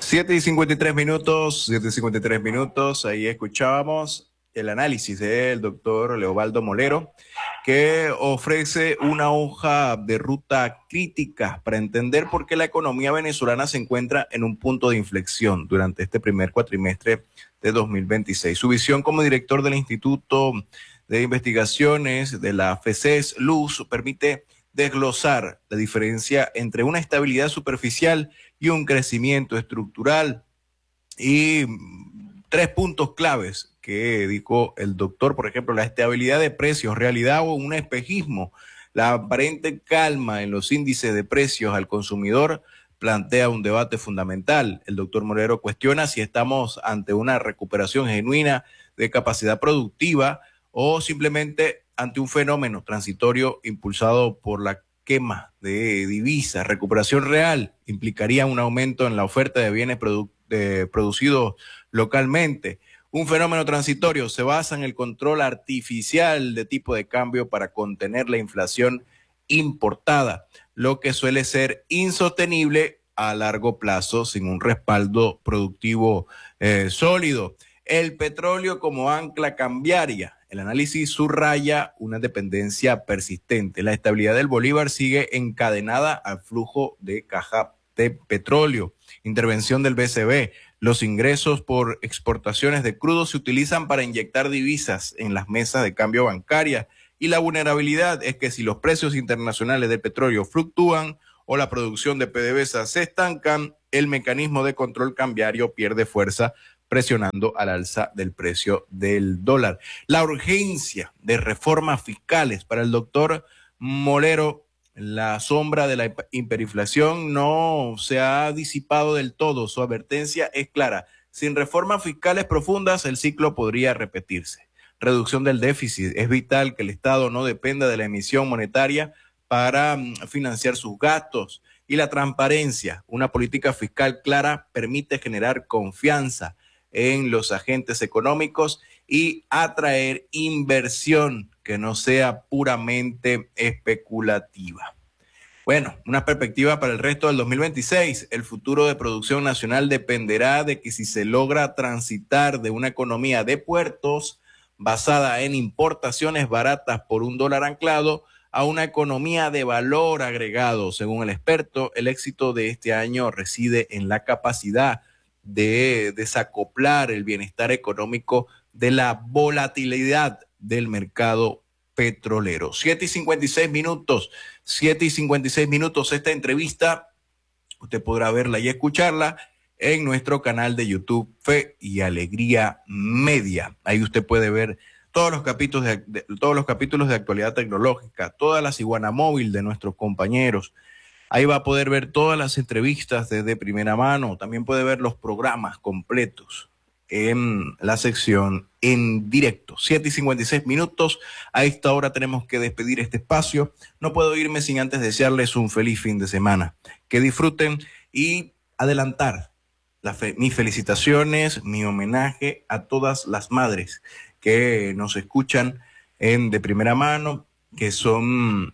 7:53 minutos, ahí escuchábamos el análisis del doctor Leobaldo Molero, que ofrece una hoja de ruta crítica para entender por qué la economía venezolana se encuentra en un punto de inflexión durante este primer cuatrimestre de 2026. Su visión como director del Instituto de Investigaciones de la FECES Luz permite desglosar la diferencia entre una estabilidad superficial y un crecimiento estructural. Y tres puntos claves que dijo el doctor, por ejemplo, la estabilidad de precios, realidad o un espejismo. La aparente calma en los índices de precios al consumidor plantea un debate fundamental. El doctor Molero cuestiona si estamos ante una recuperación genuina de capacidad productiva o simplemente ante un fenómeno transitorio impulsado por la quema de divisas. Recuperación real implicaría un aumento en la oferta de bienes producidos localmente. Un fenómeno transitorio se basa en el control artificial de tipo de cambio para contener la inflación importada, lo que suele ser insostenible a largo plazo sin un respaldo productivo sólido. El petróleo como ancla cambiaria. El análisis subraya una dependencia persistente. La estabilidad del bolívar sigue encadenada al flujo de caja de petróleo. Intervención del BCB. Los ingresos por exportaciones de crudo se utilizan para inyectar divisas en las mesas de cambio bancaria y la vulnerabilidad es que si los precios internacionales del petróleo fluctúan o la producción de PDVSA se estancan, el mecanismo de control cambiario pierde fuerza, presionando al alza del precio del dólar. La urgencia de reformas fiscales para el doctor Molero. La sombra de la hiperinflación no se ha disipado del todo. Su advertencia es clara. Sin reformas fiscales profundas, el ciclo podría repetirse. Reducción del déficit. Es vital que el Estado no dependa de la emisión monetaria para financiar sus gastos. Y la transparencia. Una política fiscal clara permite generar confianza en los agentes económicos y atraer inversión que no sea puramente especulativa. Bueno, una perspectiva para el resto del 2026. El futuro de producción nacional dependerá de que si se logra transitar de una economía de puertos basada en importaciones baratas por $1 anclado a una economía de valor agregado. Según el experto, el éxito de este año reside en la capacidad de desacoplar el bienestar económico de la volatilidad del mercado petrolero. 7:56 minutos, 7:56 minutos. Esta entrevista usted podrá verla y escucharla en nuestro canal de YouTube Fe y Alegría Media. Ahí usted puede ver todos los capítulos todos los capítulos de actualidad tecnológica, todas las iguana móvil de nuestros compañeros. Ahí va a poder ver todas las entrevistas desde primera mano. También puede ver los programas completos en la sección en directo. 7:56 minutos. A esta hora tenemos que despedir este espacio. No puedo irme sin antes desearles un feliz fin de semana. Que disfruten y adelantar mis felicitaciones, mi homenaje a todas las madres que nos escuchan de primera mano, que son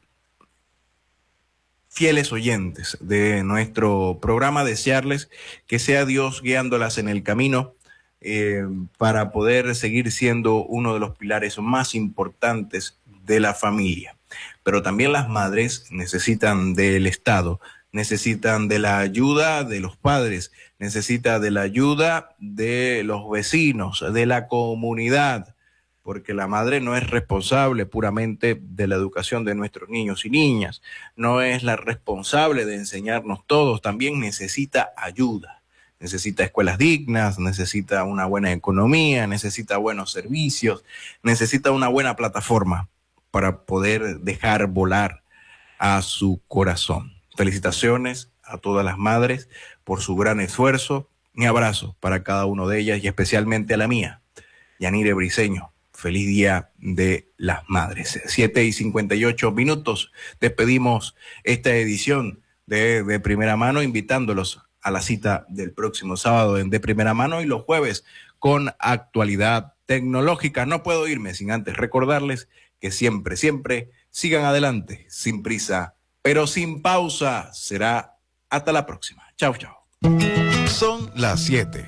fieles oyentes de nuestro programa. Desearles que sea Dios guiándolas en el camino para poder seguir siendo uno de los pilares más importantes de la familia. Pero también las madres necesitan del Estado, necesitan de la ayuda de los padres, necesitan de la ayuda de los vecinos, de la comunidad, porque la madre no es responsable puramente de la educación de nuestros niños y niñas, no es la responsable de enseñarnos todos, también necesita ayuda, necesita escuelas dignas, necesita una buena economía, necesita buenos servicios, necesita una buena plataforma para poder dejar volar a su corazón. Felicitaciones a todas las madres por su gran esfuerzo. Mi abrazo para cada una de ellas y especialmente a la mía, Yanire Briceño. Feliz Día de las Madres. 7:58 minutos. Despedimos esta edición de Primera Mano, invitándolos a la cita del próximo sábado en De Primera Mano y los jueves con actualidad tecnológica. No puedo irme sin antes recordarles que siempre, siempre sigan adelante, sin prisa, pero sin pausa. Será hasta la próxima. Chao, chao. Son las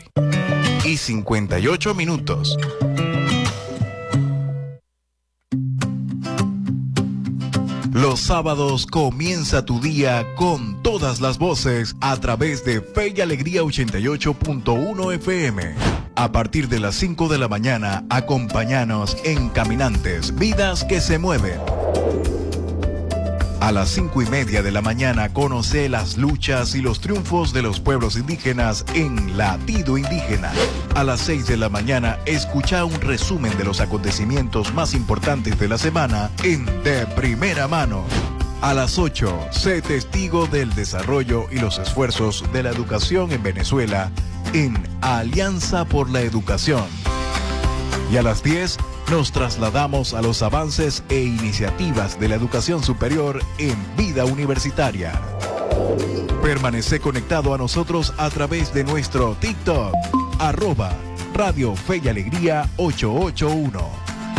7:58. Los sábados comienza tu día con todas las voces a través de Fe y Alegría 88.1 FM. A partir de las 5 de la mañana, acompáñanos en Caminantes, Vidas que se mueven. A las 5:30 de la mañana, conoce las luchas y los triunfos de los pueblos indígenas en Latido Indígena. A las 6 de la mañana, escucha un resumen de los acontecimientos más importantes de la semana en De Primera Mano. A las 8, sé testigo del desarrollo y los esfuerzos de la educación en Venezuela en Alianza por la Educación. Y a las 10, nos trasladamos a los avances e iniciativas de la educación superior en Vida Universitaria. Permanece conectado a nosotros a través de nuestro TikTok, @Radio Fe y Alegría 881.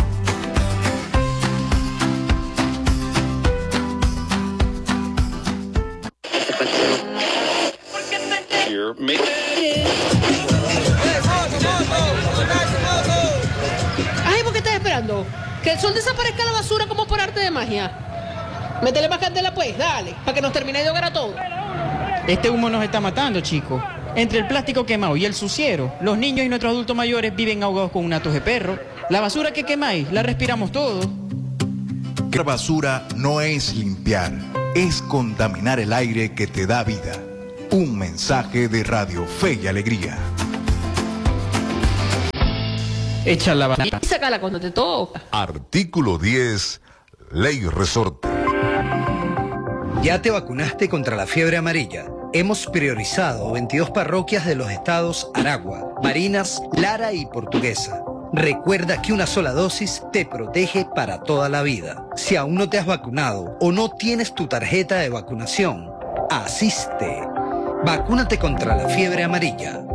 Ay, ¿por qué estás esperando? Que el sol desaparezca la basura como por arte de magia. Métele más candela pues, dale, para que nos termine de ahogar a todos. Este humo nos está matando, chicos. Entre el plástico quemado y el suciero, los niños y nuestros adultos mayores viven ahogados con un atos de perro. La basura que quemáis, la respiramos todos. La basura no es limpiar, es contaminar el aire que te da vida. Un mensaje de Radio Fe y Alegría. Echa la basura. Y sácala cuando te toca. Artículo 10, Ley Resorte. ¿Ya te vacunaste contra la fiebre amarilla? Hemos priorizado 22 parroquias de los estados Aragua, Barinas, Lara y Portuguesa. Recuerda que una sola dosis te protege para toda la vida. Si aún no te has vacunado o no tienes tu tarjeta de vacunación, asiste. Vacúnate contra la fiebre amarilla.